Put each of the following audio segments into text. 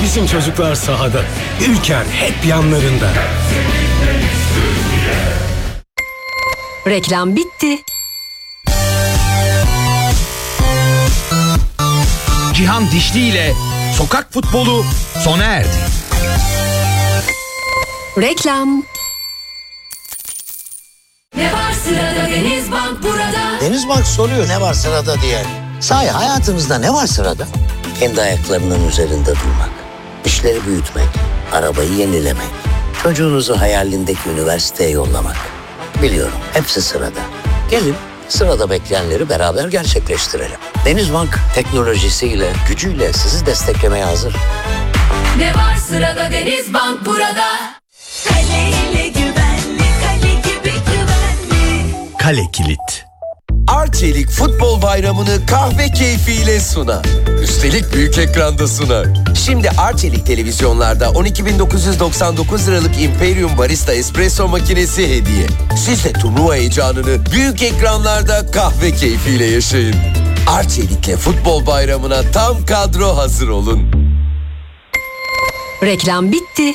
Bizim çocuklar sahada. Ülker hep yanlarında. Reklam bitti. Cihan Dişli ile sokak futbolu sona erdi. Reklam. Ne var sırada Denizbank burada. Denizbank soruyor ne var sırada diye. Sahi hayatınızda ne var sırada? Kendi ayaklarının üzerinde durmak, işleri büyütmek, arabayı yenilemek, çocuğunuzu hayalindeki üniversiteye yollamak. Biliyorum hepsi sırada. Gelin sırada bekleyenleri beraber gerçekleştirelim. Denizbank teknolojisiyle, gücüyle sizi desteklemeye hazır. Ne var sırada Denizbank burada. Kaleyle güvenli, kale gibi güvenli. Kale Kilit. Arçelik Futbol Bayramı'nı kahve keyfiyle sunar. Üstelik büyük ekranda sunar. Şimdi Arçelik televizyonlarda 12.999 liralık Imperium Barista Espresso makinesi hediye. Siz de turnuva heyecanını büyük ekranlarda kahve keyfiyle yaşayın. Arçelik'le Futbol Bayramı'na tam kadro hazır olun. Reklam bitti.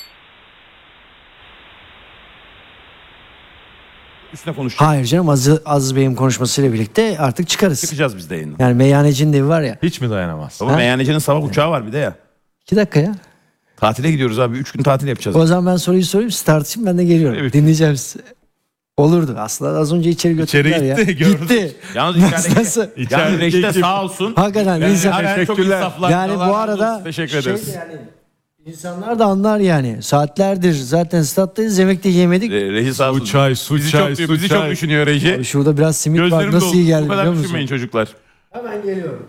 Üstüne konuşacağız. Hayır canım, Aziz Bey'in konuşmasıyla birlikte artık çıkarız. Çıkacağız biz de yayından. Yani meyhanecinin evi var ya. Hiç mi dayanamaz? Baba meyhanecinin sabah uçağı var bir de ya. 2 dakika ya. Tatile gidiyoruz abi. 3 gün tatil yapacağız. O zaman ben soruyu sorayım, siz tartışın, ben de geliyorum. Evet. Dinleyeceğim sizi. Olurdu. Aslında az önce içeri götürdüler ya. gördüm. Gitti. Yalnız Nasıl? yani Reşit'e sağ olsun. Hakikaten Yani insan. halen çok Teşekkürler. insaflar. Yani bu Allah razı arada olsun. Teşekkür ederiz. yani insanlar da anlar yani. Saatlerdir zaten stat'tayız, yemek de yemedik. Reji sağ olsun. Su çay, su Bizi çay, çok, su bizi çay. çok düşünüyor Reji. Abi şurada biraz simit var, Gözlerim nasıl iyi doldu. geldi Bu kadar biliyor musun? düşünmeyin çocuklar. Hemen geliyorum.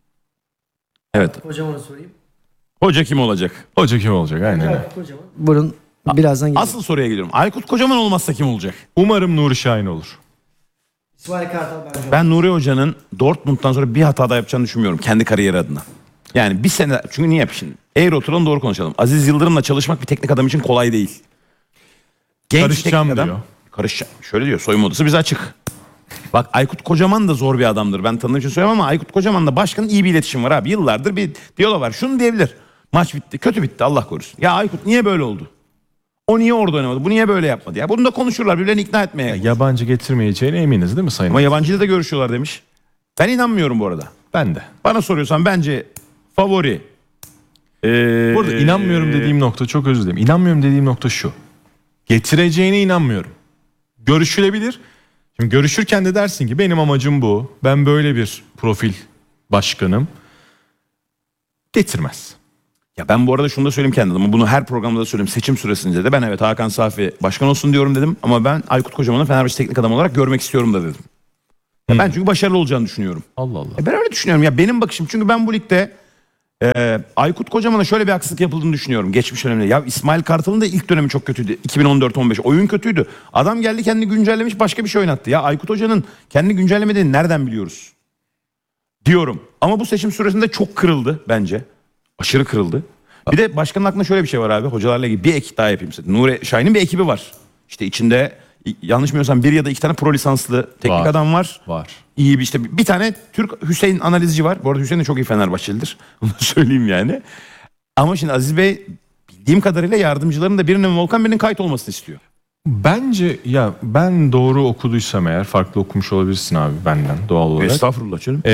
Evet. Kocaman'a sorayım. Hoca kim olacak? Hoca kim olacak? Aynen öyle. Kocaman. Buyurun, birazdan geliyorum. Asıl soruya geliyorum. Aykut Kocaman olmazsa kim olacak? Umarım Nuri Şahin olur. İsmail Kartal bence. Ben Nuri Hoca'nın Dortmund'dan sonra bir hata da yapacağını düşünmüyorum kendi kariyeri adına. Yani bir sene, çünkü niye şimdi? Eğri oturalım doğru konuşalım. Aziz Yıldırım'la çalışmak bir teknik adam için kolay değil. Genç Karışacağım teknik adam. diyor. Karışacağım. Şöyle diyor, soyunma odası bize açık. Bak Aykut Kocaman da zor bir adamdır. Ben tanıdığım için söylüyorum ama Aykut Kocaman'la başkanın iyi bir iletişim var abi. Yıllardır bir diyalog var. Şunu diyebilir. Maç bitti, kötü bitti, Allah korusun. Ya Aykut niye böyle oldu? O niye orada oynamadı? Bu niye böyle yapmadı? Ya bunu da konuşurlar, birbirlerini ikna etmeye. Yabancı getirmeyeceğine eminiz değil mi Sayın? Ama yabancıyla da görüşüyorlar demiş. Ben inanmıyorum bu arada. Ben de. Bana soruyorsan bence favori. Burada inanmıyorum dediğim nokta, çok özür dilerim. İnanmıyorum dediğim nokta şu. Getireceğine inanmıyorum. Görüşülebilir. Şimdi görüşürken de dersin ki benim amacım bu. Ben böyle bir profil başkanım. Getirmez. Ya ben bu arada şunu da söyleyeyim kendi adıma. Bunu her programda da söyleyeyim. Seçim süresince de ben evet Hakan Safi başkan olsun diyorum dedim. Ama ben Aykut Kocaman'ı Fenerbahçe teknik adam olarak görmek istiyorum da dedim. Ya ben çünkü başarılı olacağını düşünüyorum. Allah Allah. Ben öyle düşünüyorum ya, benim bakışım. Çünkü ben bu ligde Aykut Kocaman'a şöyle bir haksızlık yapıldığını düşünüyorum. Geçmiş dönemde. Ya İsmail Kartal'ın da ilk dönemi çok kötüydü. 2014-15 oyun kötüydü. Adam geldi kendini güncellemiş, başka bir şey oynattı. Ya Aykut Hoca'nın kendini güncellemediğini nereden biliyoruz? Diyorum. Ama bu seçim süresinde çok kırıldı bence. Aşırı kırıldı. Bir de başkanın aklında şöyle bir şey var abi. Hocalarla ilgili bir ekip daha yapayım size. Nuri Şahin'in bir ekibi var. İşte içinde yanlış bilmiyorsam 1 ya da 2 tane pro lisanslı teknik Var. adam var. Var. İyi bir işte bir tane Türk Hüseyin analizci var. Bu arada Hüseyin de çok iyi Fenerbahçelidir. Onu söyleyeyim yani. Ama şimdi Aziz Bey bildiğim kadarıyla yardımcıların da birinin Volkan birinin kayıt olmasını istiyor. Bence ya ben doğru okuduysam eğer, farklı okumuş olabilirsin abi benden doğal olarak. Estağfurullah canım.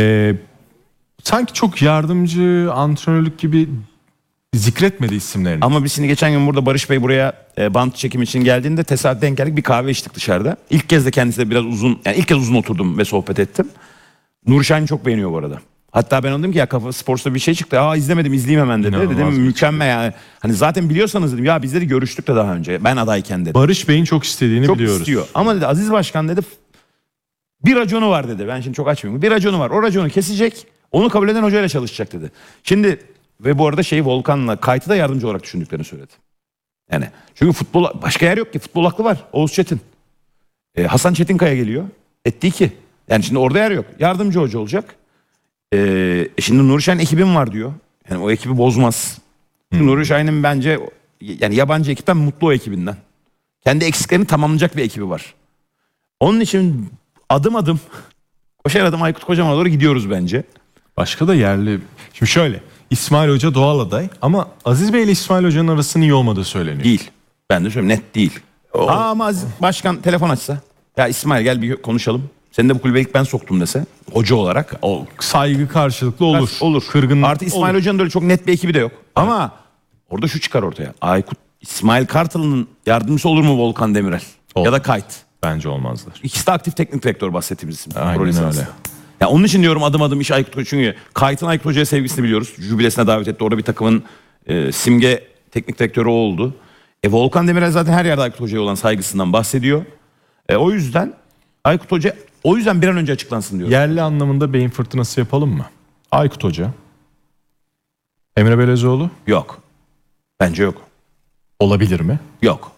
Sanki çok yardımcı, antrenörlük gibi zikretmedi isimlerini. Ama biz şimdi geçen gün burada Barış Bey buraya bant çekim için geldiğinde tesadüf denk geldik, bir kahve içtik dışarıda. İlk kez de kendisiyle biraz uzun, yani ilk kez uzun oturdum ve sohbet ettim. Nuri Şahin'i çok beğeniyor bu arada. Hatta ben dedim ki ya Kafa Sports'ta bir şey çıktı. Aa izlemedim, izleyeyim hemen dedi. İnanılmaz Dedim bir mükemmel yani. Hani zaten biliyorsanız dedim ya bizleri görüştük de daha önce. Ben adayken dedim. Barış Bey'in çok istediğini Çok biliyoruz. istiyor. Ama dedi Aziz Başkan dedi bir raconu var dedi. Ben şimdi çok açmıyorum. Bir raconu var. O raconu kesecek. Onu kabul eden hocayla çalışacak dedi. Şimdi ve bu arada Volkan'la Kayt'ı da yardımcı olarak düşündüklerini söyledi. Yani çünkü futbol başka yer yok ki. Futbol aklı var. Oğuz Çetin. Hasan Çetinkaya geliyor. Etti ki. Yani şimdi orada yer yok. Yardımcı hoca olacak. Şimdi Nuri Şahin ekibim var diyor. Yani o ekibi bozmaz. Nuri Şahin'in bence yani yabancı ekipten mutlu o ekibinden. Kendi eksiklerini tamamlayacak bir ekibi var. Onun için adım adım koşar adım Aykut Kocaman'a doğru gidiyoruz bence. Başka da yerli. Şimdi şöyle. İsmail Hoca doğal aday ama Aziz Bey ile İsmail Hoca'nın arasının iyi olmadığı söyleniyor. Değil. Ben de söylüyorum, net değil. Ama Aziz Başkan telefon açsa. Ya İsmail gel bir konuşalım. Seni de bu kulübe ilk ben soktum dese. Hoca olarak. O saygı karşılıklı olur. Olur. Kırgınlık Artı İsmail olur. Hoca'nın da öyle çok net bir ekibi de yok. Ama orada şu çıkar ortaya. Aykut İsmail Kartal'ın yardımcısı olur mu Volkan Demirel? Olur. Ya da Kayt. Bence olmazlar. İkisi de aktif teknik direktör bahsettiğimiz isim. Aynen Rol esasında. öyle. Ya onun için diyorum adım adım iş Aykut Hoca. Çünkü Kayt'ın Aykut Hoca'ya sevgisini biliyoruz. Jübilesine davet etti. Orada bir takımın simge teknik direktörü o oldu. Volkan Demirel zaten her yerde Aykut Hoca'ya olan saygısından bahsediyor. O yüzden Aykut Hoca o yüzden bir an önce açıklansın diyorum. Yerli anlamında beyin fırtınası yapalım mı? Aykut Hoca. Emre Belezoğlu. Yok. Bence yok. Olabilir mi? Yok.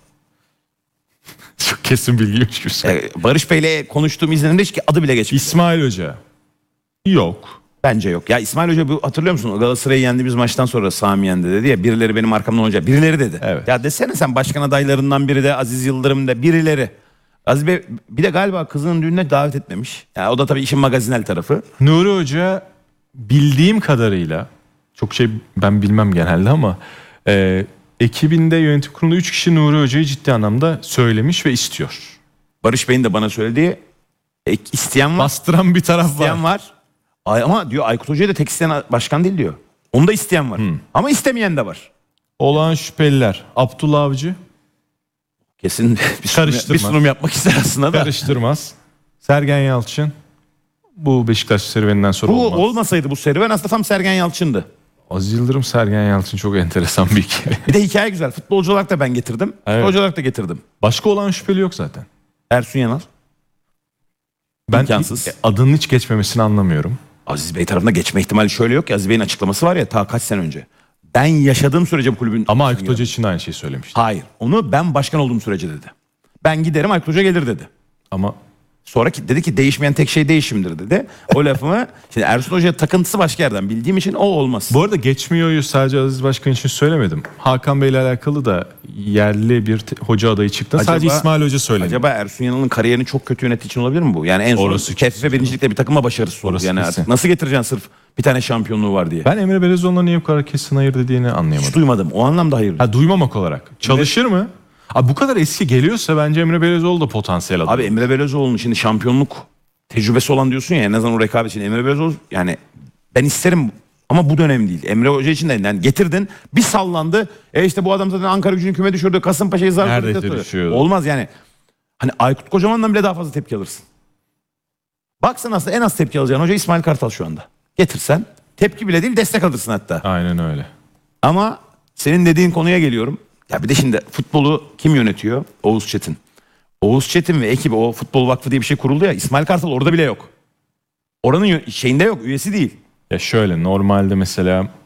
Çok kesin bilgiymiş gibi söylüyor. Barış Bey'le konuştuğum izlenimde hiç adı bile geçmedi. İsmail Hoca. Yok. Bence yok. Ya İsmail Hoca bu hatırlıyor musun? Galatasaray'ı yendiğimiz maçtan sonra Sami yendi dedi ya. Birileri benim arkamdan olacak. Birileri dedi. Evet. Ya desene sen başkan adaylarından biri de Aziz Yıldırım da birileri. Aziz Bey bir de galiba kızının düğününe davet etmemiş. Ya o da tabii işin magazinel tarafı. Nuri Hoca bildiğim kadarıyla çok şey ben bilmem genelde ama ekibinde yönetim kurulunda 3 kişi Nuri Hoca'yı ciddi anlamda söylemiş ve istiyor. Barış Bey'in de bana söylediği isteyen var. Bastıran bir taraf İsteyen var. var. Ama diyor Aykut Hoca'yı da tek isteyen başkan değil diyor. Onu da isteyen var. Ama istemeyen de var. Olağan şüpheliler. Abdullah Avcı Kesin bir sunum yapmak ister aslında da. karıştırmaz. Sergen Yalçın bu Beşiktaş serüveninden sonra Bu olmaz. olmasaydı bu serüven aslında tam Sergen Yalçın'dı. Aziz Yıldırım, Sergen Yalçın çok enteresan bir ikili. Bir de hikaye güzel. Futbolcu olarak da ben getirdim. Evet. Futbolcu olarak da getirdim. Başka olağan şüpheli yok zaten. Ersun Yanal. Ben İmkansız. adının hiç geçmemesini anlamıyorum. Aziz Bey tarafında geçme ihtimali şöyle yok ki. Aziz Bey'in açıklaması var ya ta kaç sene önce. Ben yaşadığım sürece bu kulübün... Ama Aykut Hoca için de aynı şeyi söylemişti. Hayır. Onu ben başkan olduğum sürece dedi. Ben giderim Aykut Hoca gelir dedi. Ama Sonra dedi ki değişmeyen tek şey değişimdir dedi. O lafımı şimdi Ersun Hoca'ya takıntısı başka yerden bildiğim için o olmaz. bu arada geçmiyor'yu sadece Aziz Başkan için söylemedim. Hakan Bey'le alakalı da yerli bir hoca adayı çıktı. Sadece İsmail Hoca söyledi. Acaba Ersun Yanal'ın kariyerini çok kötü yönettiği için olabilir mi bu? Yani en son Orası KFF birincilikte bir takıma başarısız oldu. Orası Yani kesin. artık nasıl getireceksin sırf bir tane şampiyonluğu var diye. Ben Emre Belezoğlu'na niye bu kadar kesin hayır dediğini Hiç anlayamadım. duymadım. O anlamda hayır. Ha, duymamak olarak. Çalışır mı? Abi bu kadar eski geliyorsa bence Emre Belezoğlu da potansiyel aday. Abi Emre Belözoğlu'nun şimdi şampiyonluk tecrübesi olan diyorsun ya en azından o rekabet için. Emre Belözoğlu yani ben isterim ama bu dönem değil. Emre Hoca için de yani getirdin bir sallandı. İşte bu adam zaten Ankara Gücü'nü küme düşürdü. Kasımpaşa'yı zar Neredeyse düşüyordu. Olmaz yani. Hani Aykut Kocaman'dan bile daha fazla tepki alırsın. Baksana aslında en az tepki alacağın hoca İsmail Kartal şu anda. Getirsen tepki bile değil destek alırsın hatta. Aynen öyle. Ama senin dediğin konuya geliyorum. Ya bir de şimdi futbolu kim yönetiyor? Oğuz Çetin. Oğuz Çetin ve ekibi o futbol vakfı diye bir şey kuruldu ya. İsmail Kartal orada bile yok. Oranın şeyinde yok, üyesi değil. Ya şöyle normalde mesela